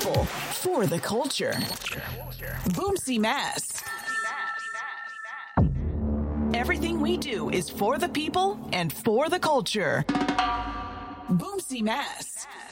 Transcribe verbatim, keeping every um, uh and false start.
people, for the culture. Boomsy Mass. Everything we do is for the people and for the culture. Boomsy Mass.